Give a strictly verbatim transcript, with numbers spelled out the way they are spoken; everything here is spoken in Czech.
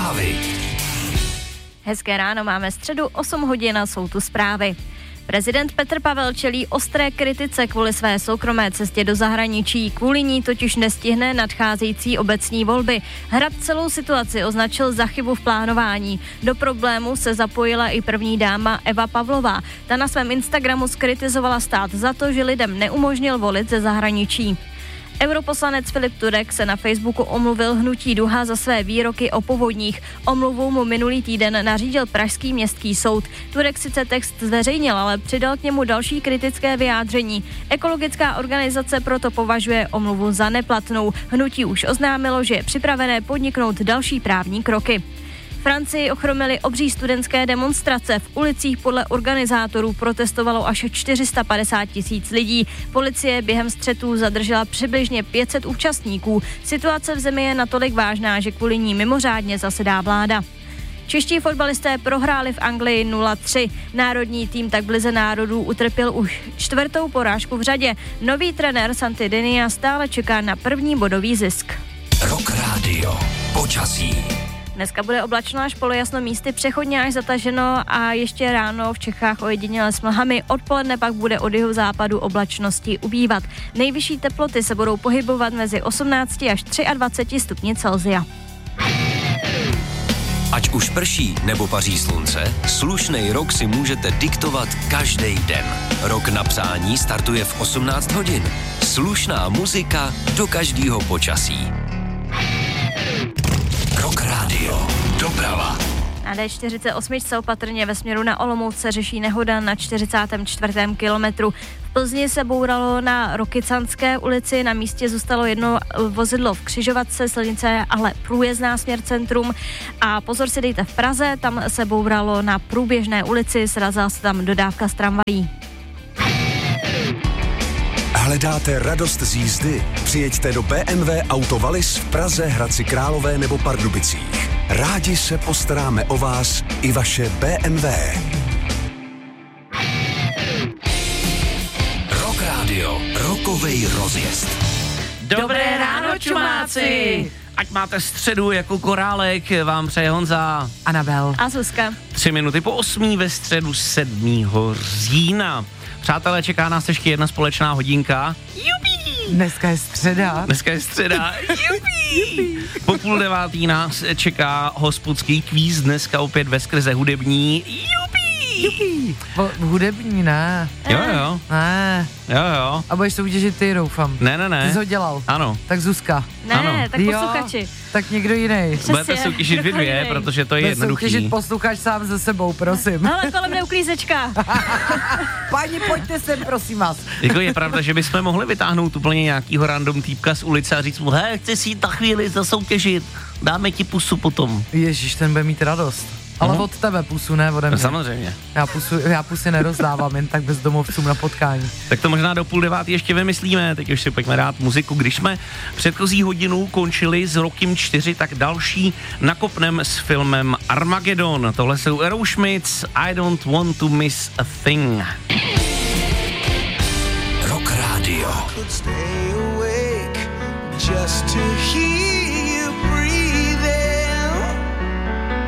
Zprávy. Hezké ráno, máme středu, osm hodin a jsou tu zprávy. Prezident Petr Pavel čelí ostré kritice kvůli své soukromé cestě do zahraničí. Kvůli ní totiž nestihne nadcházející obecní volby. Hrad celou situaci označil za chybu v plánování. Do problému se zapojila i první dáma Eva Pavlová. Ta na svém Instagramu zkritizovala stát za to, že lidem neumožnil volit ze zahraničí. Europoslanec Filip Turek se na Facebooku omluvil hnutí Duha za své výroky o povodních. Omluvu mu minulý týden nařídil pražský městský soud. Turek sice text zveřejnil, ale přidal k němu další kritické vyjádření. Ekologická organizace proto považuje omluvu za neplatnou. Hnutí už oznámilo, že je připravené podniknout další právní kroky. Francii ochromily obří studentské demonstrace. V ulicích podle organizátorů protestovalo až čtyři sta padesát tisíc lidí. Policie během střetů zadržela přibližně pět set účastníků. Situace v zemi je natolik vážná, že kvůli ní mimořádně zasedá vláda. Čeští fotbalisté prohráli v Anglii nula tři. Národní tým tak v Lize národů utrpěl už čtvrtou porážku v řadě. Nový trenér Santi Dinia stále čeká na první bodový zisk. Rock Radio. Počasí. Dneska bude oblačno až polojasno, místy přechodně až zataženo a ještě ráno v Čechách ojediněle s mlhami. Odpoledne pak bude od jihozápadu oblačnosti ubývat. Nejvyšší teploty se budou pohybovat mezi osmnácti až dvaceti třemi stupni Celsia. Ať už prší nebo paří slunce, slušnej rok si můžete diktovat každý den. Rok na přání startuje v osmnáct hodin. Slušná muzika do každého počasí. Rock Radio. Doprava. Na D čtyřicet osm opatrně ve směru na Olomouc se řeší nehoda na čtyřicátém čtvrtém kilometru. V Plzni se bouralo na Rokycanské ulici, na místě zůstalo jedno vozidlo v křižovatce, silnice ale průjezdná směr centrum. A pozor si dejte v Praze, tam se bouralo na Průběžné ulici, srazila se tam dodávka z tramvají. Hledáte radost z jízdy? Přijeďte do bé em vé Auto Wallis v Praze, Hradci Králové nebo Pardubicích. Rádi se postaráme o vás i vaše bé em vé. Rock Radio. Rokovej rozjezd. Dobré ráno, čumáci! Ať máte středu jako korálek, vám přeje Honza, Anabel a Zuzka. Tři minuty po osmí ve středu sedmého října. Přátelé, čeká nás ještě jedna společná hodinka. Jupi! Dneska je středa. Dneska je středa. Jupi! Po půl devátý nás čeká hospodský kvíz, dneska opět veskrze hudební. Jupi! Jupi! Po, hudební, ne. Jo, jo. Ne. Jo, jo. A budeš soutěžit ty, doufám. Ne, ne, ne. Ty jsi ho dělal. Ano. Tak Zuzka. Ne, Ano. tak posluchači. Jo, tak někdo jiný. Přesně. Budete soutěžit vy dvě, protože to je Bude jednoduchý. soutěžit posluchač sám ze sebou, prosím. Hele, kolem mne uklízečka. Páni, pojďte sem, prosím vás. Jako je pravda, že bychom mohli vytáhnout úplně nějakýho random týpka z ulice a říct mu, hej, chci si jít na chvíli zasoutěžit, dáme ti pusu potom. Ježíš, ten bude mít radost. Ale No. od tebe pusu, ne ode mě. Samozřejmě. Já, pusu, já pusy nerozdávám jen tak bezdomovcům na potkání. Tak to možná do půl devátý ještě vymyslíme, teď už si pojďme dát muziku. Když jsme předchozí hodinu končili s rokem čtyři, tak další nakopnem s filmem Armageddon. Tohle jsou Aerosmiths, I don't want to miss a thing. Rock Radio. Stay awake just to hear